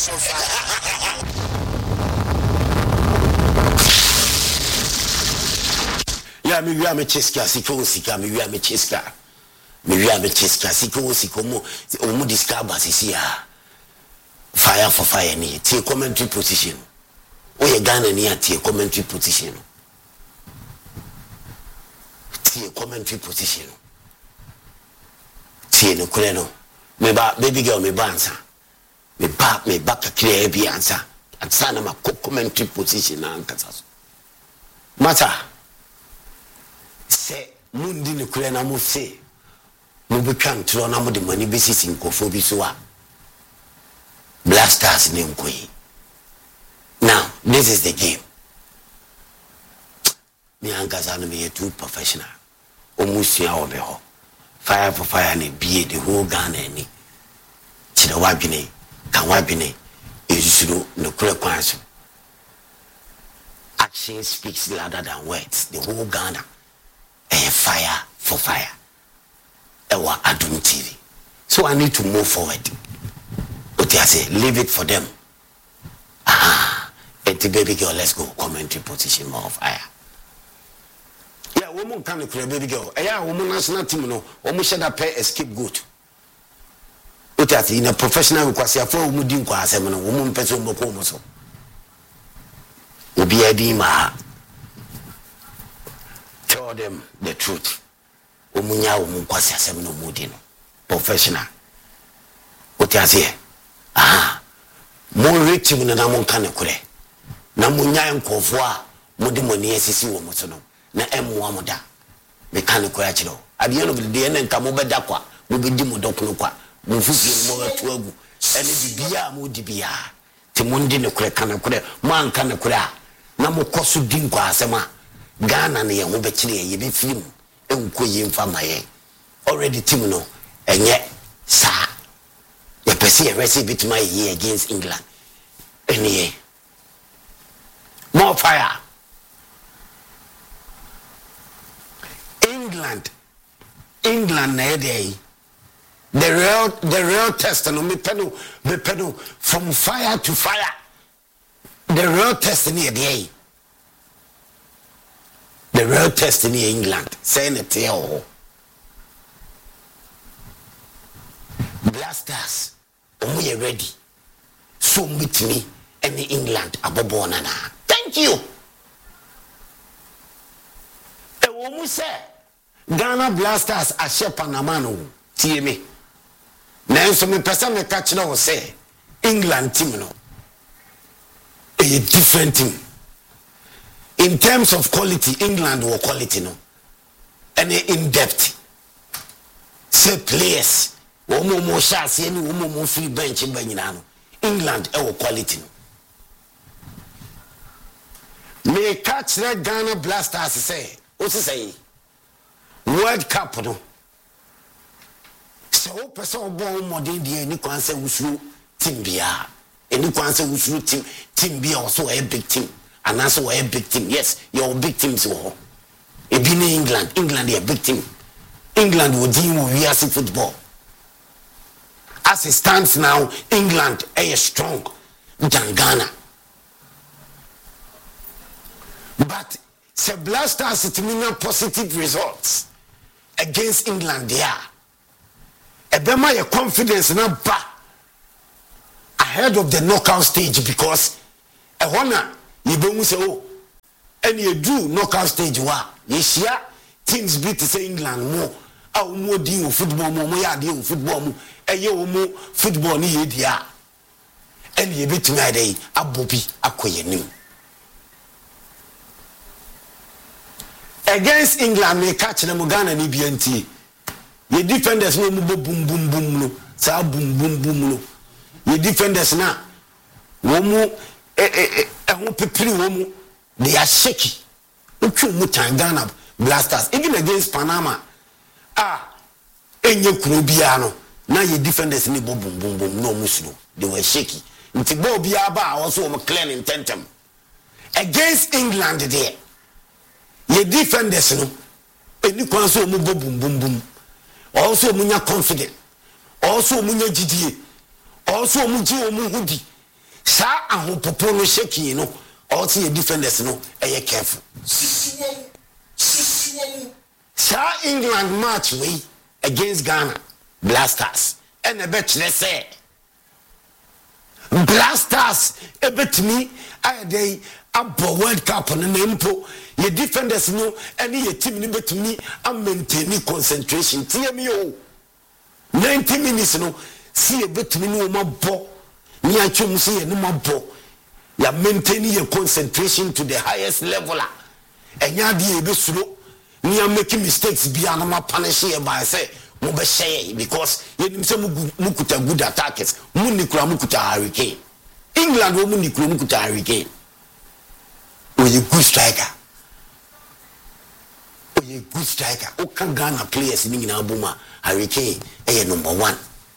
for fire. Yeah, me we are me cheska siko sika me we are me cheska. Me we are me cheska siko mo omu discover sisi ya. Fire for fire ni tie commentary position. Oye Ghana ni tie commentary position. Tie commentary position. Tie no kure no. Me ba baby girl me ba ansa. Me ba ka clear bi ansa. Ansa na ma commentary position na ankasa so. Mata se mundi ne kure na mo se. Mo be kan tro na mo de mani be sisi nkofo bi so a. Blasters name koi. Now, this is the game. Me ankasa no me too professional. Omusia obeho. Fire for fire ne be the whole Ghana ni. Chira wabine, kan wabine, ezuru no kure kwanso. Action speaks louder than words. The whole Ghana. Fire for fire. Ewa Adum TV. So I need to move forward. But I say, leave it for them. The baby girl, let's go. Commentary position more fire. Yeah, woman can create baby girl. Yeah, woman national team no. Woman should have pay escape good. But I say, in a professional because you for woman din kwa asem no. Woman person mboko mo so. Obi edi ma. Tell them the truth. Umunya woman kwasi asem no mudi no. Professional. But I say, mo rich mu na mo kan kure. Na munya nkofo a modi moni esisi wo mo so no na emwa mo da me kan ko ya kiro ade no de ne nka mo beda kwa mo bedi mo dokno kwa mo fufi mo batu agu ene bibia mo di bia ti mo ndi ne kure kan kure mo an kan kure a na mo koso di nkwa asema Ghana ne ye ho be kire ye be film enko ye mfa maye already team no enye sa ye pese ye receive it my year against England ene more fire. England na day. The real test no me pedal from fire to fire. The real test in day. The real test in England. Saying it here. Blasters. We are ready. So meet me in England abobonana. Thank you. Ewomu say Ghana Blasters a Panama no tie me. Nanso me pesa me catch na wo say England team no a different team. In terms of quality, England will quality no. And in depth. Say players. Womo mo shasi any womo mo free bench banyina no. England will quality no. Me catch that Ghana Blasters say, what's it say? World Cup no. So person born modern day ni kwan say usuru team bia. Any kwan say usuru team bia also a big team. And also a big team. Yes, your big teams wo. E bi ni England a big team. England will deal with real football. As it stands now, England is strong than Ghana. But the Blasters determine positive results against England there. Ebema your confidence na ba ahead of the knockout stage because a honor you be say oh and you do knockout stage wa you share teams beat say England more a mo di football mo ya di football mo eye wo mo football ni ye dia and you beat me dey abobi akoye nim. Against England, me catch them Ghana ni BNT. Ye defenders no boom boom boom no. Sa boom boom boom no. Ye defenders na womu ho pepri womu they are shaky. Uchu mu Ghana Blasters even against Panama. Enye kuro bia no. Na ye defenders ni boom boom boom no muslo. They were shaky. Nti bo bia ba also mo clear intentem. Against England there. Ye defenders no eni kwan so mu boom boom boom also munya confident also munya gidie also mu ji omu hudi sa ahopopo no shaking no all see defenders no careful sa England match we against Ghana Blasters and a bet say Blasters a bet me I abo World Cup no nempo ye defenders no and ye team ni bet me am maintain concentration tie me o 90 minutes no see a bet me no mabo ni atwom see ye no mabo ya maintain your concentration to the highest level enya de e be suro ni am making mistakes bia na ma punish ye by say mo be share because ye nim say mukuta good attackers munikura mukuta Hurricane England wo munikura mukuta Hurricane oye good striker o kan Ghana players ni nyina boma Hurricane number 1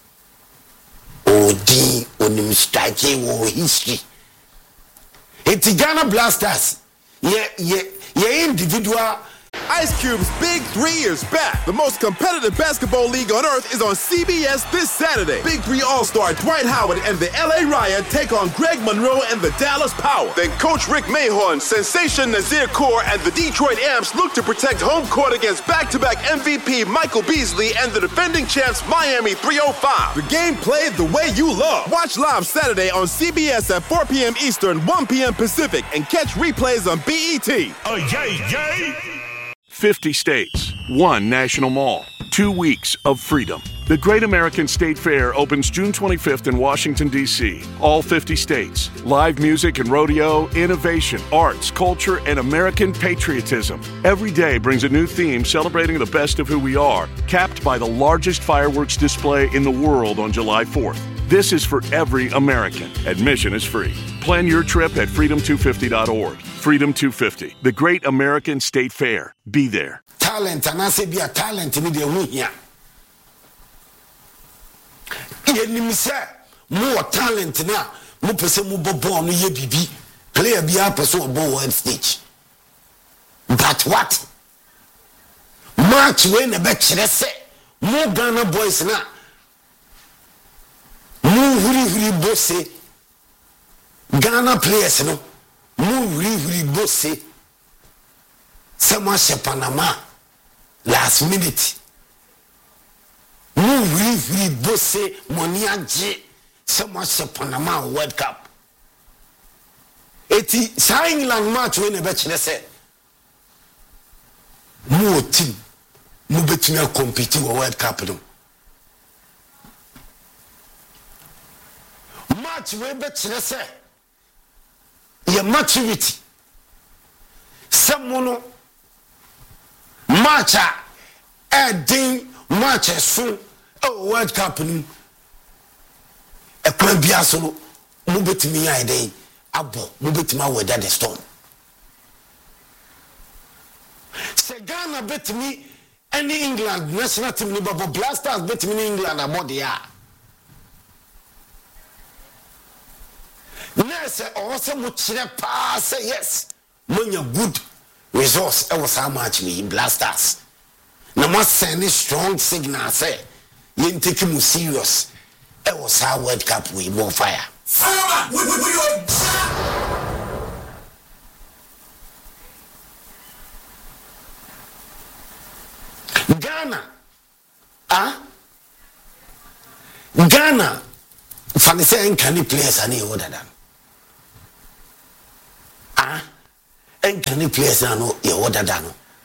odi onim striker wo history it's Ghana Blasters ye individual. Ice Cube's Big 3 is back. The most competitive basketball league on earth is on CBS this Saturday. Big 3 All-Star Dwight Howard and the LA Riot take on Greg Monroe and the Dallas Power. Then Coach Rick Mahorn, Sensation Nazir Kaur, and the Detroit Amps look to protect home court against back-to-back MVP Michael Beasley and the defending champs Miami 305. The game played the way you love. Watch live Saturday on CBS at 4 p.m. Eastern, 1 p.m. Pacific, and catch replays on BET. Oh, yay! 50 states, 1 national mall, 2 weeks of freedom. The Great American State Fair opens June 25th in Washington, D.C. All 50 states. Live music and rodeo, innovation, arts, culture, and American patriotism. Every day brings a new theme celebrating the best of who we are, capped by the largest fireworks display in the world on July 4th. This is for every American. Admission is free. Plan your trip at freedom250.org. Freedom 250, the Great American State Fair. Be there. Talent, and I say be a talent in the here. More talent now. More person more born ye bibi. Player be a person on world stage. But what? March when a bet say more Ghana boys now. More really bossy. Ghana players no. More really bossy. Someone she Panama last minute. More really bossy money aje. Someone she Panama World Cup. Eti sa England match when a bet say. More team. More between compete with World Cup no. Match we bet say. Your maturity. Someone match a ding match soon a World Cup ni a plan biasolo mo betimi ai den abo mo betima weather the storm se Ghana betimi any England national team ni babo Blasters betimi ni England about the year nurse also mo kire pa say yes monya good resource e was how much me Blasters na must send a strong signal say you take him serious e was how World Cup we more fire Ghana funny say can players any other than and can players no your order than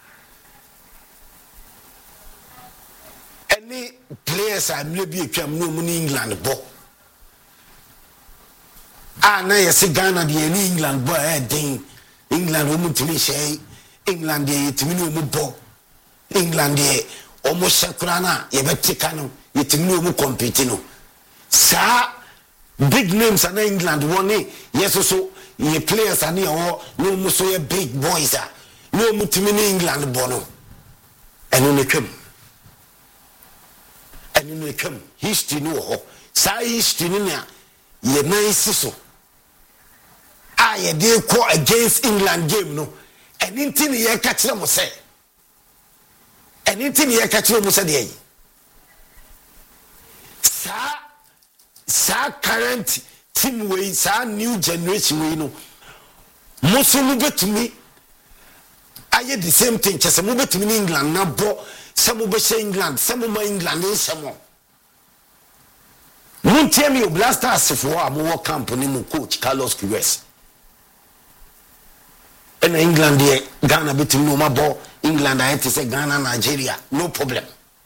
any players I maybe come no money England bo na yes Ghana the England boy thing England woman to me say England the to me no bo England the almost shakrana ye betika no ye to me no compete no sa big names in England one yes so ye players are near no muso ye big boys no mutimi in England bono and no come history no ho sa history na ye nice so ye dey call against England game no anything ye catch them say anything ye catch them say dey sa current team we sa new generation we no musu mu betumi aye the same thing chese mu betumi ni England na bo se mu be England se mu ma England ni se mo Muntemi Blasters for our camp ni mu coach Carlos Queiroz. In England here, Ghana between no more England I had to say Ghana Nigeria, no problem.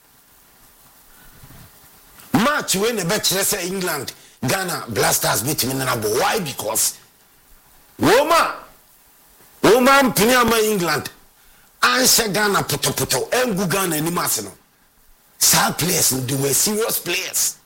Match when the bet say England, Ghana Blasters between no more. Why? Because Woman Pinyama England answer Ghana puto and Ghana ni masino. Sad players they were serious players.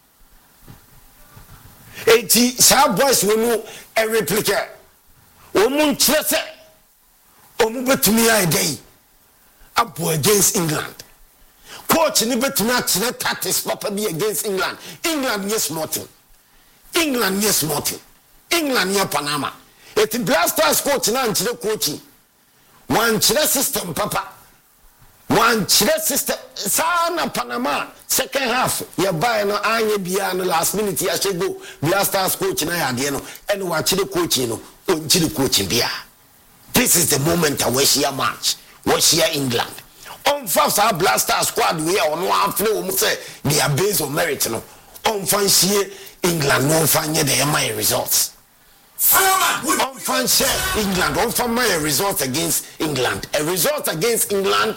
Eti sa boys we no a replica omun chese omu betumi ai dey abo against England coach ni betumi atire tactics papa be against England yes nothing England ya Panama eti Blasters coach na antire coaching one chire system papa one chire system sana Panama second half ya buy no anye bia no last minute ya shego Blasters coach na ya de no and wa chire coach no on chire coach bia. This is the moment we share match we share England on first our Blasters squad we on one flow we say they are based on merit no on fancy England no fanye the my results on fancy England on fan my results against England a result against England.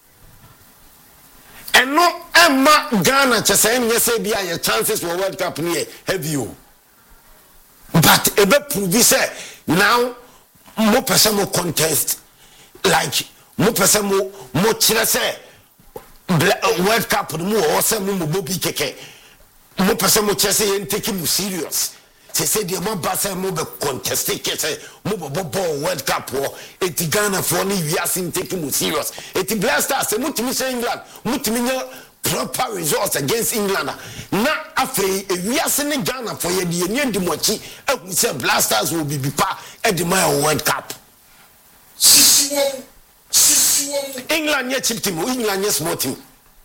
And no Emma Ghana chasem yese bia your chances for World Cup near have you. But ebe prove say now mo person mo contest like mo person mo chire say World Cup mo o say mo bobi keke mo person mo chire say take him serious. Say the mo ba say mo be contest ke say mo bo World Cup wo eti Ghana for ni wiase take him serious. Eti Blasters mo timi say England mo timi nya proper results against England na afei wiase ni Ghana for ye de ni ndimochi e say Blasters will be pa e de my World Cup. England ye cheap team, England ye small team.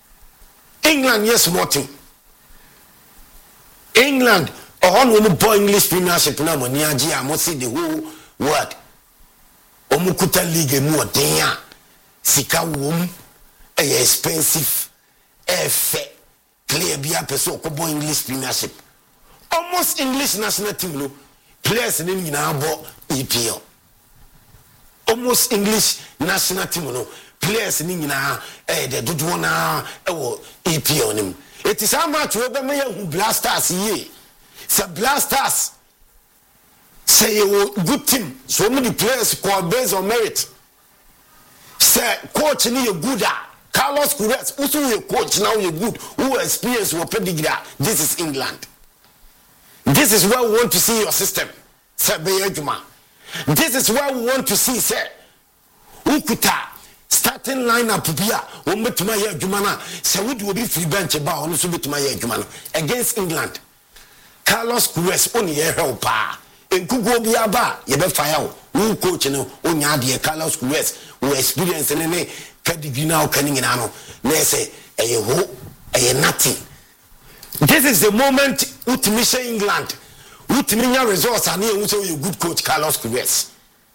England on when boy English Premiership na money agi am see the whole world. Omukuta league mu odenya sika wom expensive clear bia person ko English Premiership. Almost English national team no players ni nyina bo EPL. Almost English national team no players ni nyina the dodo na EPL nim. It is how much we be me Blasters ye. Say Blasters say you good team so many players call based on merit. Say coach ni you good Carlos Queiroz also you coach now you good who experience or pedigree. This is England. This is where we want to see your system. Say Beyajuma. This is where we want to see say Ukuta starting lineup bia wombetuma ye adwuma na say we do be free bench ba ono so betuma ye adwuma no against England. Carlos Queiroz oni ye help pa enkugo bia ba ye be fire wo coach no onya de Carlos Queiroz wo experience ne pedigree na okaning na no na say eye ho eye nothing. This is the moment ultimate England ultimate results and you say you good coach Carlos Queiroz.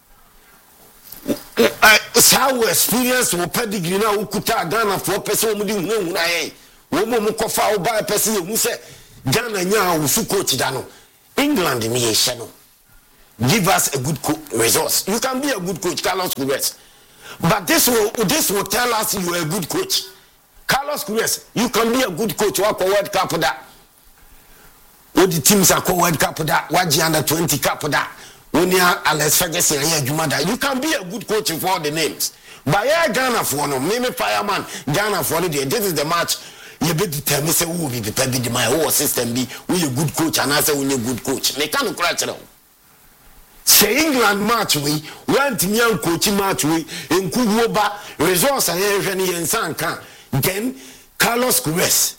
How experience wo pedigree na ukuta Ghana for person mu di hu na ye wo mo kofa wo ba person hu say Ghana nya wo su coach da no England ni ye hye no give us a good results. You can be a good coach Carlos Queiroz, but this will tell us you are a good coach Carlos Queiroz. You can be a good coach wa ko World Cup da what the teams are called World Cup da waji under 20 cup da when you are Alex Ferguson and Jumada. You can be a good coach for all the names. But yeah, Ghana for no, maybe Fireman, Ghana for the day. This is the match. You be determined say who will be prepared to my whole system be who you good coach and I say who you good coach. They can't crash it out. Say England match we want me and coach match we in Kugoba results and any and can then Carlos Queiroz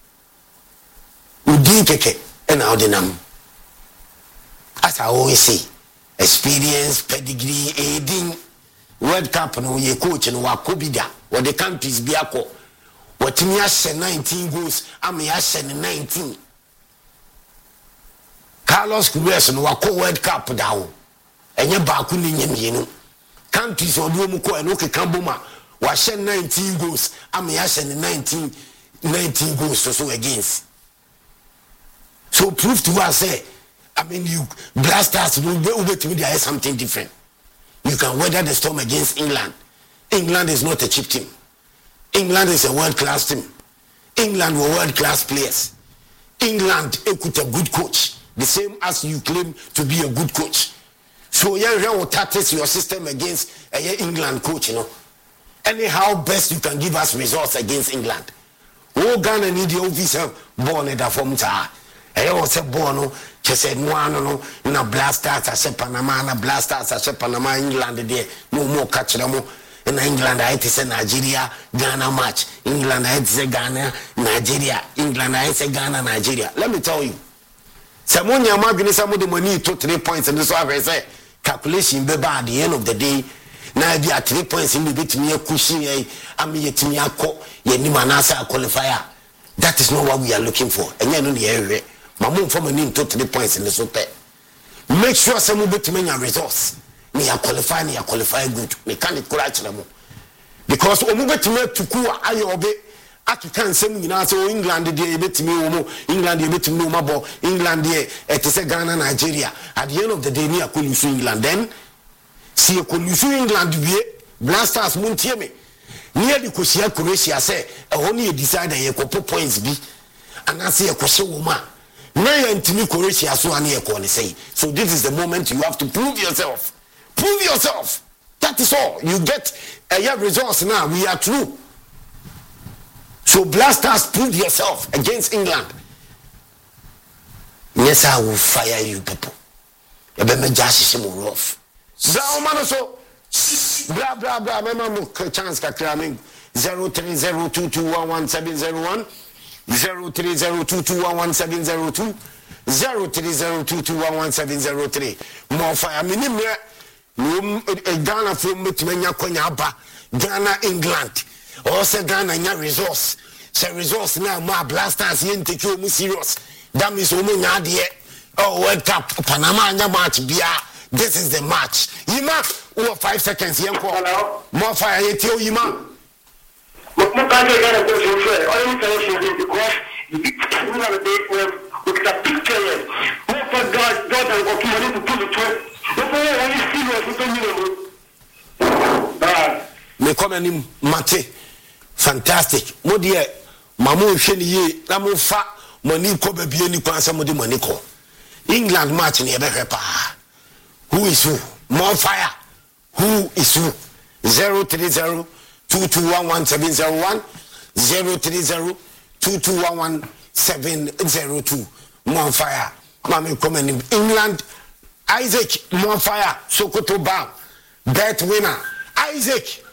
Udin Keke and Audinam. As I always say, experience, pedigree, aiding World Cup no ye coach no wakobida what the countries biako what me 19 goals am 19. Carlos Queiroz no wako World Cup dawo enye baaku ni nyemienu countries odu mu ko eno keka boma wa hye 19 goals am ya hye 19 goals so against. So prove to us say I mean you Blasters will to me there is something different. You can weather the storm against England. England is not a cheap team. England is a world class team. England were world class players. England equate a good coach, the same as you claim to be a good coach. So you will test your system against England coach, you know. Anyhow best you can give us results against England. Oh Ghana need the officer born in the form ta. Was a born said no na Blasters as a Panama na Blasters as a Panama England there no more catch them in England I say Nigeria Ghana match England I say Ghana Nigeria England I say Ghana Nigeria. Let me tell you someone your margin some of the money to 3 points and so I say calculation be at the end of the day now be at 3 points in the bit me a cushion am yet me ako ye ni manasa qualifier. That is not what we are looking for. And you know the area Mamu from a name to 3 points in the super. Make sure some bit me your resource. Me a qualify good. Me can't correct them. Because omu to me to kuwa ayo obe aki kan sem nyina so England dey betimi omo England dey betimi no mabo England dey etese Ghana Nigeria. At the end of the day me akolusu England then see akolusu England wie Blasters muntie me. Nearly Kosia Croatia say only a decider ye ko points bi anase ye ko hye woma. Now you Croatia so ani e say. So this is the moment you have to prove yourself. Prove yourself. That is all. You get a results now. We are true. So Blasters, prove yourself against England. Yes, I will fire you people. You better just shim rough. So blah blah blah. Mama chance kakra me 0302211701. 0302211702 0302211703 more fire minim Ghana from Mutimenya Konyaba Ghana England also Ghana nya resource say resource now ma Blasters yen take you serious that means omo nya de World Cup Panama nya match bia. This is the match yima 5 seconds yen ko more fire yetio yima. We can get a question for because we have a date where we can pick players. What for God and money to put the twelve. Me come and mate fantastic. Mo dear mamu hwene ye na mo fa money ko ba bie ni kwansa mo de money ko. England match ne be hwe pa. Who is who? More fire. Who is who? 03022111701 03022111702 more fire. Mami come in England. Isaac more fire. Sokoto Bam. Bet winner. Isaac.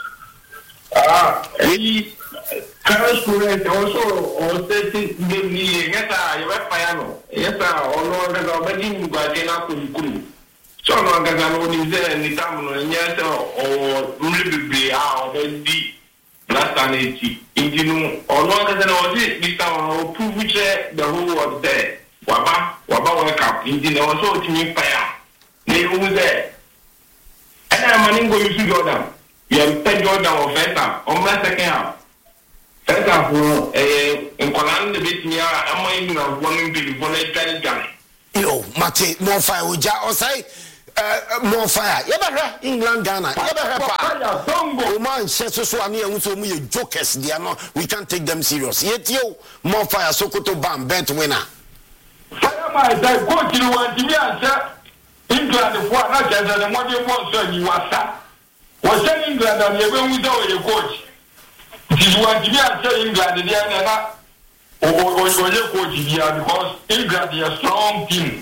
He Carlos Queiroz also gave me yes you were fire no. Yes no the government Guadena Kulu. So no gagano ni ze ni tamu no nyese o mlibibi already last time injinu ono gagana o di o prove the whole world there waba World Cup injinu also timi fire ne who there and I'm maningo you Jordan you pay Jordan of first half on my second half first half in Kolan the bit me am I na one big one Ghana yo mate more fire oja o say more fire. You better England, Ghana. You better man, so ani so mu jokers. They are not. We can't take them serious. Yet you more fire. Sokoto Bam bet winner. Fire my that coach you want to be answer. England for not just the money more so you are sir. Was England and you went without your coach. This want to be answer England they are not. Or your coach here because England is a strong team.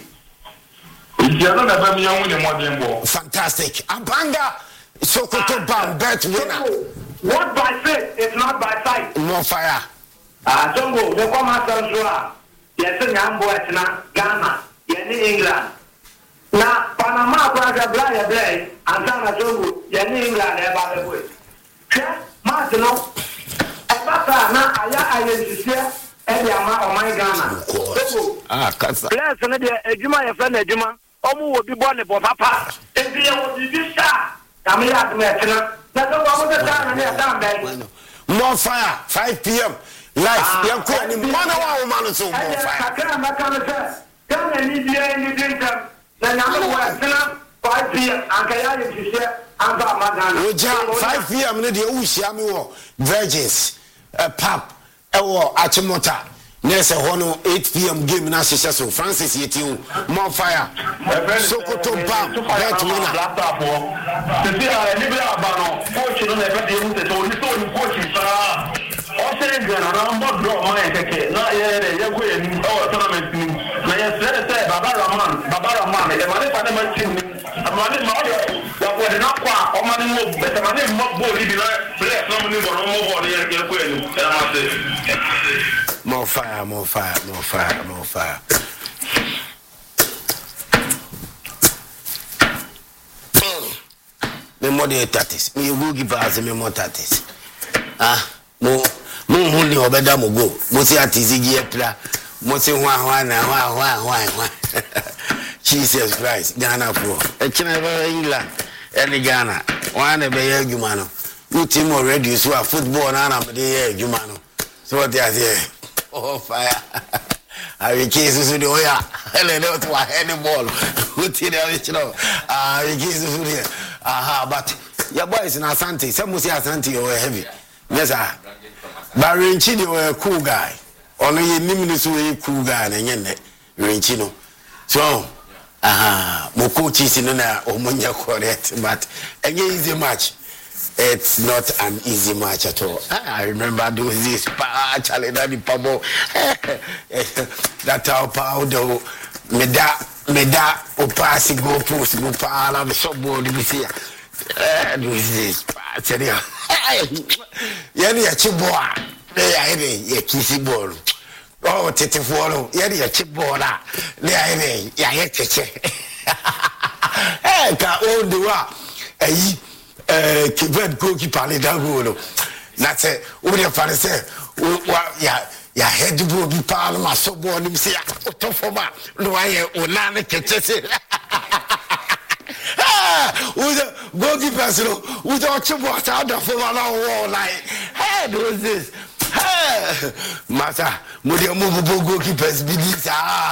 Fantastic. Abanga Sokoto Bam bet winner. What by faith is not by sight. More fire. Jongo, the commander Zua. Yes, Ghana, England. Now, Panama, Blaya Blay, and Sana Jongo, England, about the way. Martino, Abata, now I and the amount Ghana. Of course. Kasa. Players and the Ejuma, your friend Ejuma, Omu will be born about Papa. If you will be star, come here at Metna. That's all the time and the more fire, 5 p.m. Live. You're calling him 1 hour, man, so more fire. Come and leave you in the winter. Then I'm going to 5 p.m. and I am share. I'm about 5 p.m. The Ushiami Virgins, Pap, Ewo, Achimota. There's a 8 p.m. game in Association. Francis Yetiu, more fire. Sokoto Bam, bet winner. More fire, more fire, more fire, more fire. Me more than 30s. Me go give us me more 30s. Mo hundi obeda mo go. Mo si atizi giepla. Mo si wa. Jesus Christ, Ghana for. E kina be England. Any Ghana. One be ye adwuma no. You team already so football na me dey adwuma no. So what they are there. Oh fire! I will kiss you. Oh yeah, hello, not to any ball. Good thing you know. I will kiss you. Aha, but your boys in Asante. Some must say Asante you were heavy. Yes, sir. But Rinchi you were a cool guy. Only you nimini you cool guy and yende Rinchino. So, mo coaches in na omunya correct, but again easy match. It's not an easy match at all. I remember those days. Charlie Daddy Pabo. That's how powder. Meda, opasi go post, go pala, the shopboard, we see. Those days. Yani a chiboa. They are a kissy ball. Oh, Tete follow. Yani a chibola. They are a cheche. Eh, ka old wa. Kived cookie parley dagolo. That's it. What your father said, ya head will be parlor, so born him say, Otofoma, Loya, Onana, Ketese. With a goalkeeper, without your water out of a wall like, hey, do this. Hey, Master, Mudia movable goalkeepers be this.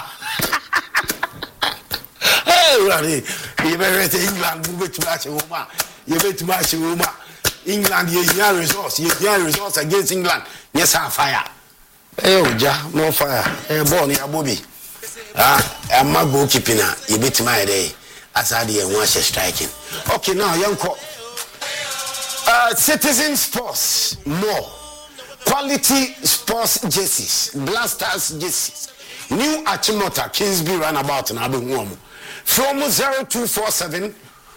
Hey, Rani, you better say England, move it to match a woman. You bet to match Roma. England, you hear results. You hear results against England. Yes, fire. Oh, ja, no fire. Born here, Bobby. I'm not goalkeeping. You bet my day. As I did once striking. Okay, now, young co. Citizen Sports, more. Quality sports jerseys. Blasters jerseys. New Achimota, Kingsby Runabout, and Abu Womo. From 0247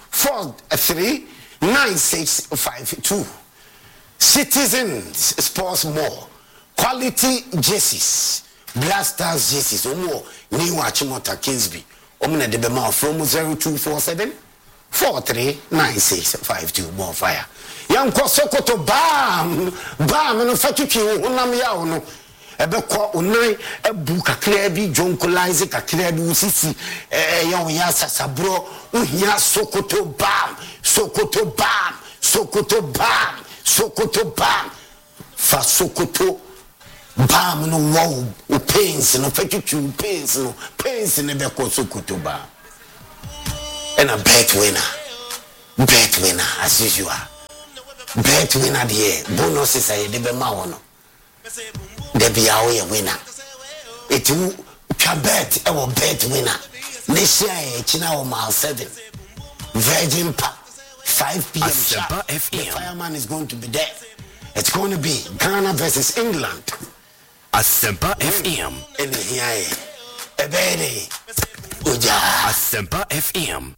439652. Citizens Sports More. Quality jerseys. Blasters jerseys. More. New Achimota Kingsby. Omne de Bema from 0247 439652. More fire. Young Kosokoto bam. Bam. And Fatuki Unamia no. Ebeko unai ebu kakra bi jonkolize kakra bi usisi yon ya sasabro uhia sokoto bam fa sokoto bam no wow o pains no fetutu pains ne beko sokoto bam and a bet winner as usual bet winner there bonuses I de be ma wono there be a winner. It will bet our bet winner. This year, China mile 7. Virgin Park, 5 p.m. sharp. The fireman is going to be there. It's going to be Ghana versus England. Asempa FM. And here, a baby. Asempa FM.